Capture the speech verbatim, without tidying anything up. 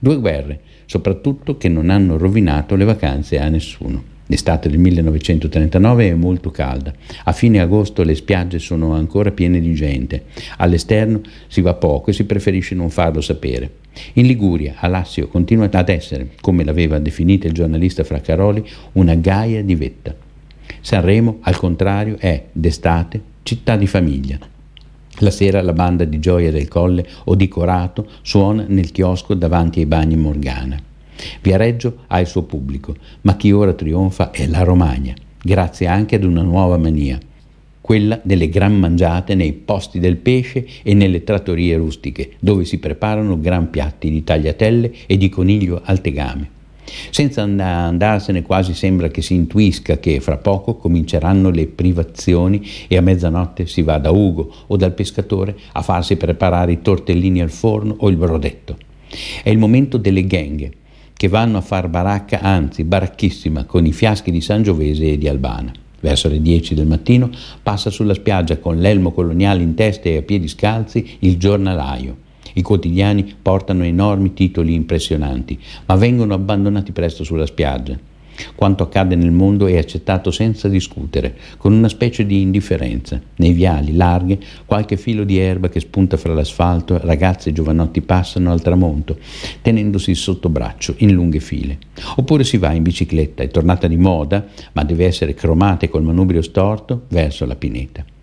Due guerre, soprattutto, che non hanno rovinato le vacanze a nessuno. L'estate del millenovecentotrentanove è molto calda. A fine agosto le spiagge sono ancora piene di gente. All'esterno si va poco e si preferisce non farlo sapere. In Liguria, a Lassio, continua ad essere, come l'aveva definita il giornalista Fraccaroli, una gaia di vetta. Sanremo, al contrario, è, d'estate, città di famiglia. La sera la banda di Gioia del Colle o di Corato suona nel chiosco davanti ai bagni Morgana. Viareggio ha il suo pubblico, ma chi ora trionfa è la Romagna, grazie anche ad una nuova mania, quella delle gran mangiate nei posti del pesce e nelle trattorie rustiche, dove si preparano gran piatti di tagliatelle e di coniglio al tegame. Senza andarsene quasi sembra che si intuisca che fra poco cominceranno le privazioni e a mezzanotte si va da Ugo o dal pescatore a farsi preparare i tortellini al forno o il brodetto. È il momento delle genghe, che vanno a far baracca, anzi baracchissima, con i fiaschi di Sangiovese e di Albana. Verso le dieci del mattino passa sulla spiaggia con l'elmo coloniale in testa e a piedi scalzi il giornalaio. I quotidiani portano enormi titoli impressionanti, ma vengono abbandonati presto sulla spiaggia. Quanto accade nel mondo è accettato senza discutere, con una specie di indifferenza. Nei viali, larghe, qualche filo di erba che spunta fra l'asfalto, ragazze e giovanotti passano al tramonto, tenendosi sotto braccio in lunghe file. Oppure si va in bicicletta, è tornata di moda, ma deve essere cromata e col manubrio storto, verso la pineta.